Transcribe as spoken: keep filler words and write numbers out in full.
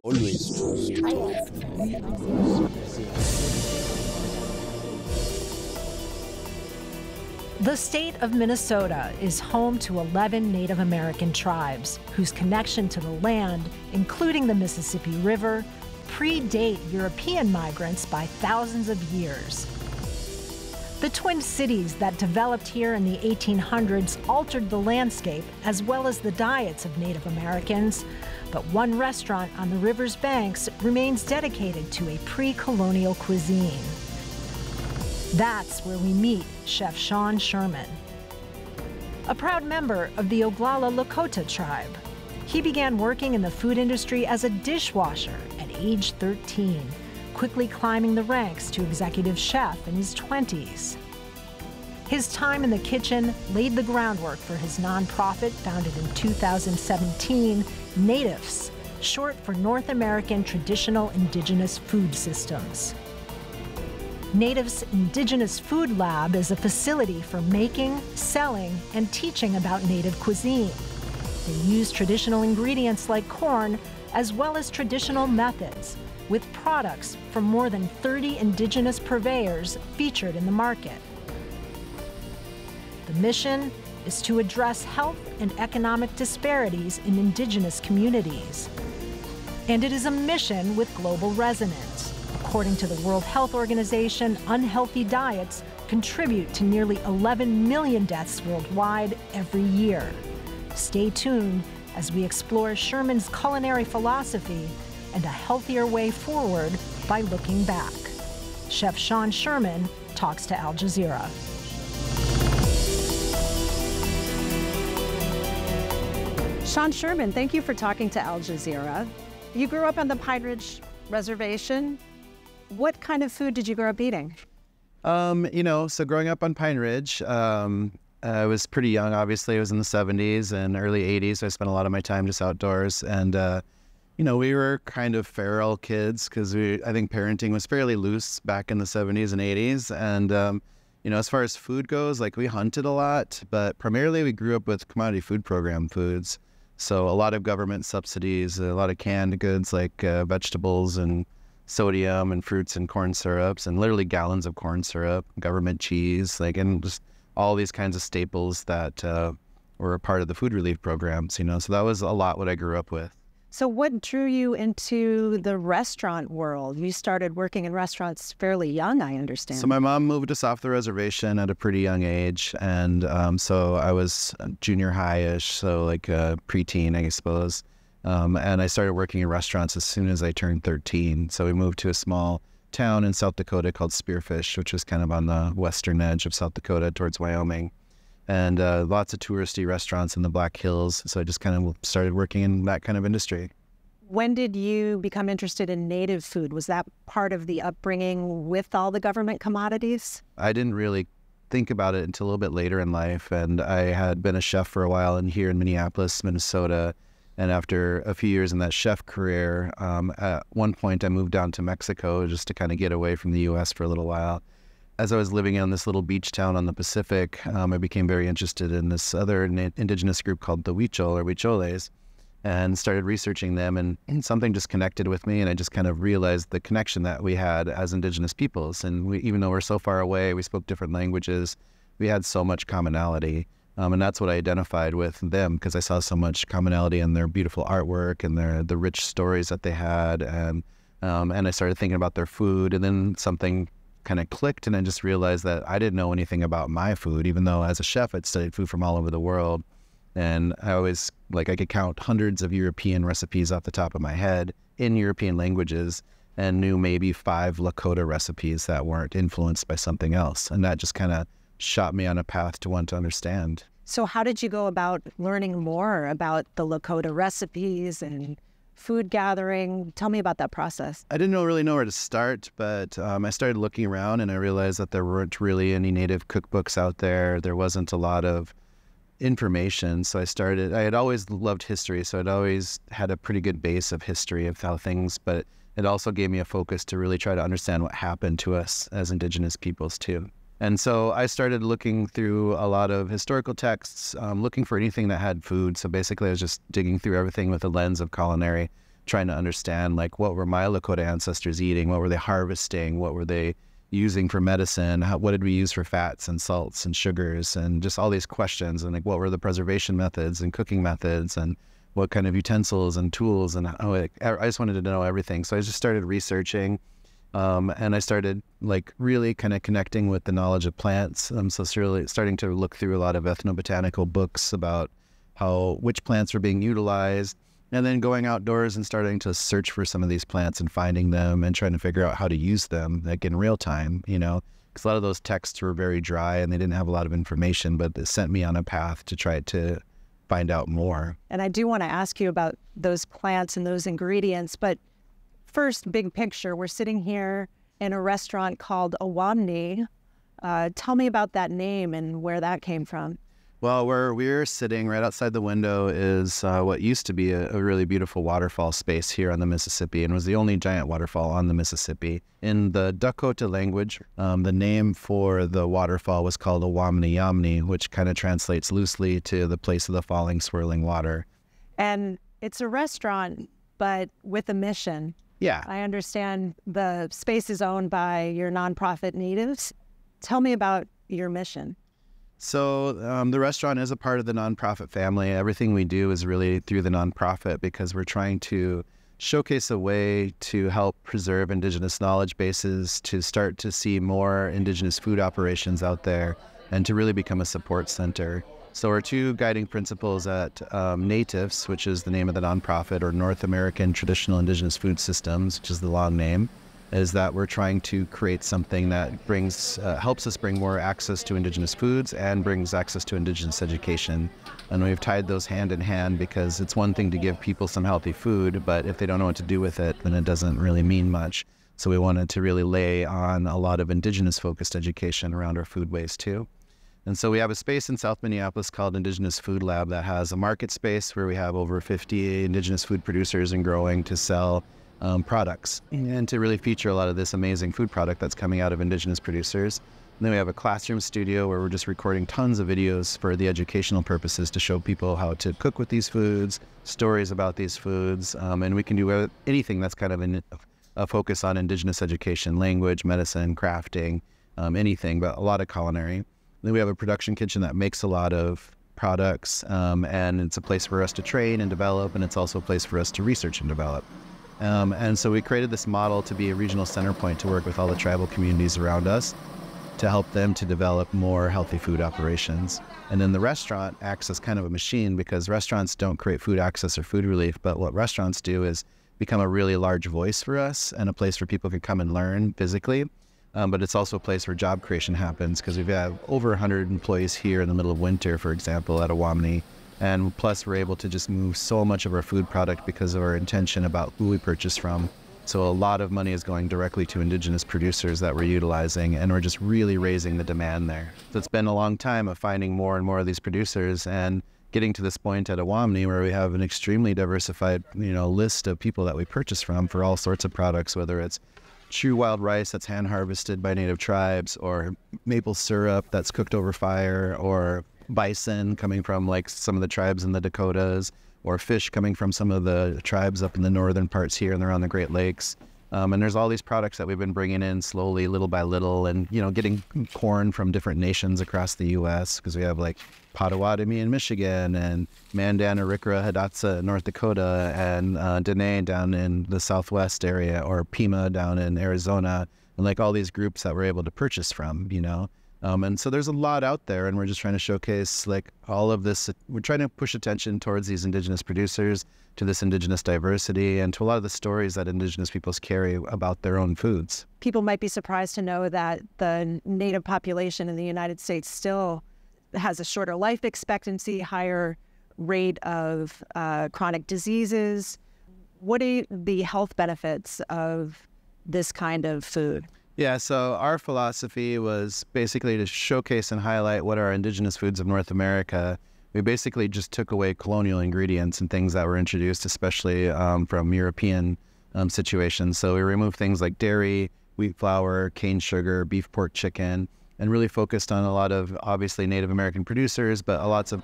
Always true. The state of Minnesota is home to eleven Native American tribes whose connection to the land, including the Mississippi River, predate European migrants by thousands of years. The Twin Cities that developed here in the eighteen hundreds altered the landscape as well as the diets of Native Americans, but one restaurant on the river's banks remains dedicated to a pre-colonial cuisine. That's where we meet Chef Sean Sherman, a proud member of the Oglala Lakota tribe. He began working in the food industry as a dishwasher at age thirteen, quickly climbing the ranks to executive chef in his twenties. His time in the kitchen laid the groundwork for his nonprofit founded in two thousand seventeen, NATIFS, short for North American Traditional Indigenous Food Systems. NATIF's Indigenous Food Lab is a facility for making, selling, and teaching about Native cuisine. They use traditional ingredients like corn, as well as traditional methods, with products from more than thirty indigenous purveyors featured in the market. The mission is to address health and economic disparities in indigenous communities. And it is a mission with global resonance. According to the World Health Organization, unhealthy diets contribute to nearly eleven million deaths worldwide every year. Stay tuned as we explore Sherman's culinary philosophy and a healthier way forward by looking back. Chef Sean Sherman talks to Al Jazeera. Sean Sherman, thank you for talking to Al Jazeera. You grew up on the Pine Ridge Reservation. What kind of food did you grow up eating? Um, you know, so growing up on Pine Ridge, um, I was pretty young, obviously. It was in the seventies and early eighties. So I spent a lot of my time just outdoors. And, uh, you know, we were kind of feral kids because we, I think parenting was fairly loose back in the seventies and eighties. And, um, you know, as far as food goes, like we hunted a lot, but primarily we grew up with commodity food program foods. So a lot of government subsidies, a lot of canned goods like uh, vegetables and sodium and fruits and corn syrups, and literally gallons of corn syrup, government cheese, like, and just all these kinds of staples that uh, were a part of the food relief programs, you know. So that was a lot what I grew up with. So what drew you into the restaurant world? You started working in restaurants fairly young, I understand. So my mom moved us off the reservation at a pretty young age. And um, so I was junior high-ish, so like uh, preteen, I suppose. Um, and I started working in restaurants as soon as I turned thirteen. So we moved to a small town in South Dakota called Spearfish, which was kind of on the western edge of South Dakota towards Wyoming. And uh, lots of touristy restaurants in the Black Hills. So I just kind of started working in that kind of industry. When did you become interested in native food? Was that part of the upbringing with all the government commodities? I didn't really think about it until a little bit later in life. And I had been a chef for a while in here in Minneapolis, Minnesota. And after a few years in that chef career, um, at one point I moved down to Mexico just to kind of get away from the U S for a little while. As I was living in this little beach town on the Pacific, um, I became very interested in this other indigenous group called the Huichol or Huicholes, and started researching them, and, and something just connected with me, and I just kind of realized the connection that we had as indigenous peoples. And we, even though we're so far away, we spoke different languages, we had so much commonality. Um, and that's what I identified with them, because I saw so much commonality in their beautiful artwork and their the rich stories that they had. And, um, and I started thinking about their food, and then something kind of clicked, and I just realized that I didn't know anything about my food, even though as a chef I'd studied food from all over the world. And I always, like, I could count hundreds of European recipes off the top of my head in European languages, and knew maybe five Lakota recipes that weren't influenced by something else. And that just kind of shot me on a path to want to understand. So how did you go about learning more about the Lakota recipes and food gathering? Tell me about that process. I didn't know, really know where to start, but um, I started looking around, and I realized that there weren't really any native cookbooks out there. There wasn't a lot of information. So I started, I had always loved history, so I'd always had a pretty good base of history of how things, but it also gave me a focus to really try to understand what happened to us as indigenous peoples too. And so I started looking through a lot of historical texts, um, looking for anything that had food. So basically I was just digging through everything with a lens of culinary trying to understand like what were my Lakota ancestors eating, what were they harvesting, what were they using for medicine, how, what did we use for fats and salts and sugars, and just all these questions, and like what were the preservation methods and cooking methods, and what kind of utensils and tools, and how it, I just wanted to know everything. So I just started researching, um, and I started like really kind of connecting with the knowledge of plants. Um, so it's really starting to look through a lot of ethnobotanical books about how which plants were being utilized, and then going outdoors and starting to search for some of these plants and finding them and trying to figure out how to use them like in real time, you know, because a lot of those texts were very dry and they didn't have a lot of information, but it sent me on a path to try to find out more. And I do want to ask you about those plants and those ingredients, but first, big picture, we're sitting here in a restaurant called Owamni. Uh, tell me about that name and where that came from. Well, where we're sitting right outside the window is uh, what used to be a, a really beautiful waterfall space here on the Mississippi, and was the only giant waterfall on the Mississippi. In the Dakota language, um, the name for the waterfall was called Owamni Yamni, which kind of translates loosely to the place of the falling, swirling water. And it's a restaurant, but with a mission. Yeah. I understand the space is owned by your nonprofit Natives. Tell me about your mission. So um, the restaurant is a part of the nonprofit family. Everything we do is really through the nonprofit because we're trying to showcase a way to help preserve Indigenous knowledge bases, to start to see more Indigenous food operations out there, and to really become a support center. So our two guiding principles at um, NATIVS, which is the name of the nonprofit, or North American Traditional Indigenous Food Systems, which is the long name, is that we're trying to create something that brings, uh, helps us bring more access to Indigenous foods and brings access to Indigenous education. And we've tied those hand in hand because it's one thing to give people some healthy food, but if they don't know what to do with it, then it doesn't really mean much. So we wanted to really lay on a lot of Indigenous focused education around our foodways too. And so we have a space in South Minneapolis called Indigenous Food Lab that has a market space where we have over fifty Indigenous food producers and growing to sell Um, products and to really feature a lot of this amazing food product that's coming out of Indigenous producers. And then we have a classroom studio where we're just recording tons of videos for the educational purposes to show people how to cook with these foods, stories about these foods, um, and we can do anything that's kind of in, a focus on Indigenous education, language, medicine, crafting, um, anything, but a lot of culinary. Then we have a production kitchen that makes a lot of products, um, and it's a place for us to train and develop, and it's also a place for us to research and develop. Um, and so we created this model to be a regional center point to work with all the tribal communities around us to help them to develop more healthy food operations. And then the restaurant acts as kind of a machine because restaurants don't create food access or food relief, but what restaurants do is become a really large voice for us and a place where people can come and learn physically. Um, but it's also a place where job creation happens because we've had over one hundred employees here in the middle of winter, for example, at Owamni. And plus, we're able to just move so much of our food product because of our intention about who we purchase from. So a lot of money is going directly to Indigenous producers that we're utilizing, and we're just really raising the demand there. So it's been a long time of finding more and more of these producers and getting to this point at Owamni where we have an extremely diversified, you know, list of people that we purchase from for all sorts of products, whether it's true wild rice that's hand harvested by native tribes, or maple syrup that's cooked over fire, or bison coming from like some of the tribes in the Dakotas, or fish coming from some of the tribes up in the northern parts here and around the Great Lakes. Um, and there's all these products that we've been bringing in slowly, little by little, and, you know, getting corn from different nations across the U S because we have like Potawatomi in Michigan, and Mandan, Arikara, Hidatsa in North Dakota, and uh, Dene down in the Southwest area, or Pima down in Arizona, and like all these groups that we're able to purchase from, you know. Um, and so there's a lot out there, and we're just trying to showcase like all of this. We're trying to push attention towards these Indigenous producers, to this Indigenous diversity, and to a lot of the stories that Indigenous peoples carry about their own foods. People might be surprised to know that the Native population in the United States still has a shorter life expectancy, higher rate of uh, chronic diseases. What are the health benefits of this kind of food? Yeah, so our philosophy was basically to showcase and highlight what are Indigenous foods of North America. We basically just took away colonial ingredients and things that were introduced, especially um, from European um, situations. So we removed things like dairy, wheat flour, cane sugar, beef, pork, chicken, and really focused on a lot of obviously Native American producers, but lots of